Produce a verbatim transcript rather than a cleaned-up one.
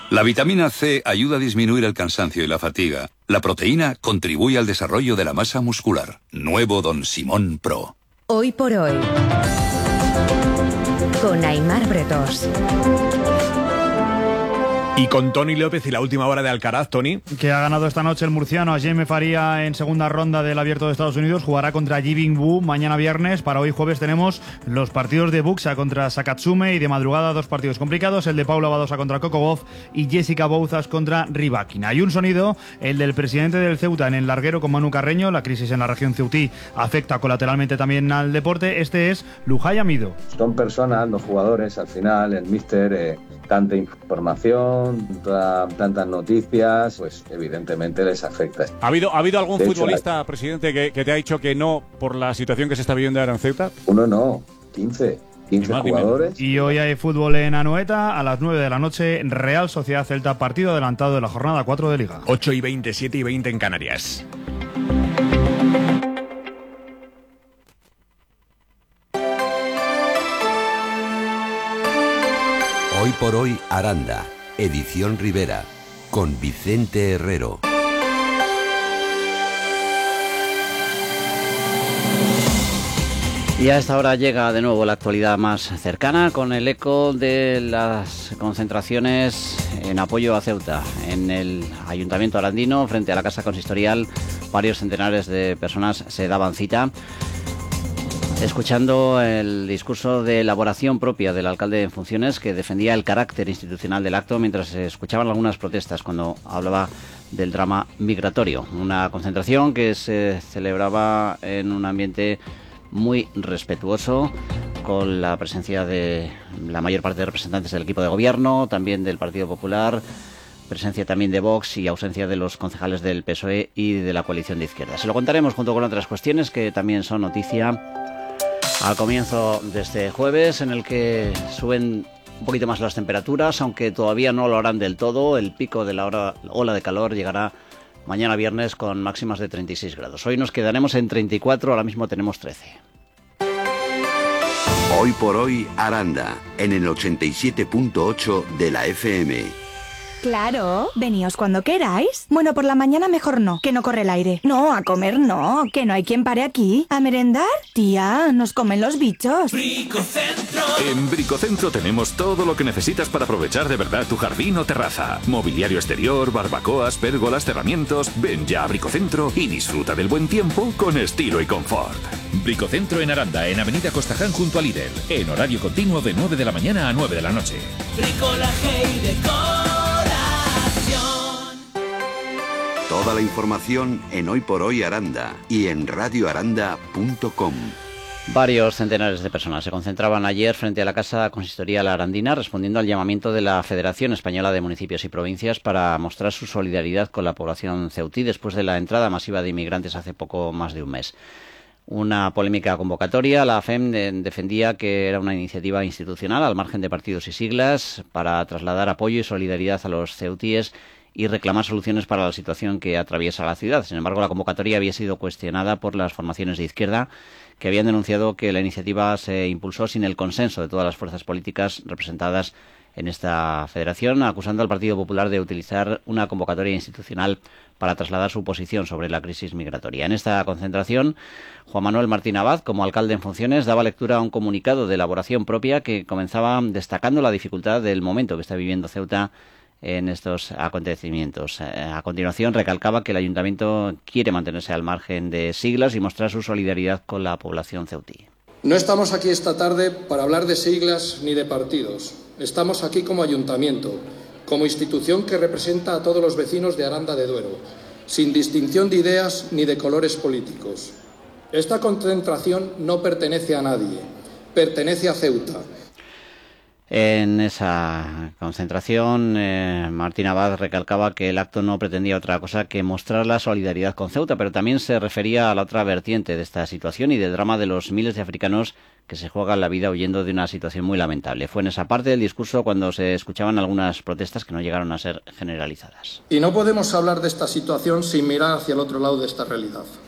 La vitamina C ayuda a disminuir el cansancio y la fatiga. La proteína contribuye al desarrollo de la masa muscular. Nuevo Don Simón Pro. Hoy por hoy, con Aimar Bretos. Y con Tony López y la última hora de Alcaraz, Tony. Que ha ganado esta noche el murciano a Jaime Faría en segunda ronda del Abierto de Estados Unidos. Jugará contra Ji Wu mañana viernes. Para hoy jueves tenemos los partidos de Buxa contra Sakatsume y de madrugada dos partidos complicados. El de Paula Badosa contra Coco Gauff y Jessica Bouzas contra Rybakina. Hay un sonido, el del presidente del Ceuta en el larguero con Manu Carreño. La crisis en la región ceutí afecta colateralmente también al deporte. Este es Lujay Amido. Son personas, los jugadores, al final, el míster... Eh... tanta información, tanta, tantas noticias, pues evidentemente les afecta. ¿Ha habido, ¿ha habido algún de futbolista, hecho, hay... presidente, que, que te ha dicho que no por la situación que se está viviendo ahora en Ceuta? Uno no, quince. quince jugadores. Y hoy hay fútbol en Anoeta a las nueve de la noche, Real Sociedad Celta, partido adelantado de la jornada cuatro de Liga. ocho y veinte, siete y veinte en Canarias. Hoy por hoy, Aranda, edición Rivera, con Vicente Herrero. Y a esta hora llega de nuevo la actualidad más cercana con el eco de las concentraciones en apoyo a Ceuta. En el Ayuntamiento arandino, frente a la Casa Consistorial, varios centenares de personas se daban cita, escuchando el discurso de elaboración propia del alcalde en funciones, que defendía el carácter institucional del acto, mientras se escuchaban algunas protestas cuando hablaba del drama migratorio. Una concentración que se celebraba en un ambiente muy respetuoso, con la presencia de la mayor parte de representantes del equipo de gobierno, también del Partido Popular, presencia también de Vox y ausencia de los concejales del P S O E y de la coalición de izquierda. Se lo contaremos junto con otras cuestiones que también son noticia al comienzo de este jueves, en el que suben un poquito más las temperaturas, aunque todavía no lo harán del todo. El pico de la hora, ola de calor llegará mañana viernes con máximas de treinta y seis grados. Hoy nos quedaremos en treinta y cuatro, ahora mismo tenemos trece. Hoy por hoy, Aranda, en el ochenta y siete punto ocho de la F M. Claro, veníos cuando queráis. Bueno, por la mañana mejor no, que no corre el aire. No, a comer no, que no hay quien pare aquí. ¿A merendar? Tía, nos comen los bichos. Bricocentro. En Bricocentro tenemos todo lo que necesitas para aprovechar de verdad tu jardín o terraza. Mobiliario exterior, barbacoas, pérgolas, cerramientos. Ven ya a Bricocentro y disfruta del buen tiempo con estilo y confort. Bricocentro en Aranda, en Avenida Costaján junto a Lidl. En horario continuo de nueve de la mañana a nueve de la noche. Bricolaje y decor. Toda la información en Hoy por Hoy Aranda y en radio aranda punto com. Varios centenares de personas se concentraban ayer frente a la Casa Consistorial arandina, respondiendo al llamamiento de la Federación Española de Municipios y Provincias para mostrar su solidaridad con la población ceutí después de la entrada masiva de inmigrantes hace poco más de un mes. Una polémica convocatoria. La F E M defendía que era una iniciativa institucional al margen de partidos y siglas para trasladar apoyo y solidaridad a los ceutíes y reclamar soluciones para la situación que atraviesa la ciudad. Sin embargo, la convocatoria había sido cuestionada por las formaciones de izquierda, que habían denunciado que la iniciativa se impulsó sin el consenso de todas las fuerzas políticas representadas en esta federación, acusando al Partido Popular de utilizar una convocatoria institucional para trasladar su posición sobre la crisis migratoria. En esta concentración, Juan Manuel Martín Abad, como alcalde en funciones, daba lectura a un comunicado de elaboración propia que comenzaba destacando la dificultad del momento que está viviendo Ceuta en estos acontecimientos. A continuación, recalcaba que el Ayuntamiento quiere mantenerse al margen de siglas y mostrar su solidaridad con la población ceutí. No estamos aquí esta tarde para hablar de siglas ni de partidos. Estamos aquí como Ayuntamiento, como institución que representa a todos los vecinos de Aranda de Duero, sin distinción de ideas ni de colores políticos. Esta concentración no pertenece a nadie, pertenece a Ceuta. En esa concentración, eh, Martín Abad recalcaba que el acto no pretendía otra cosa que mostrar la solidaridad con Ceuta, pero también se refería a la otra vertiente de esta situación y del drama de los miles de africanos que se juegan la vida huyendo de una situación muy lamentable. Fue en esa parte del discurso cuando se escuchaban algunas protestas que no llegaron a ser generalizadas. Y no podemos hablar de esta situación sin mirar hacia el otro lado de esta realidad.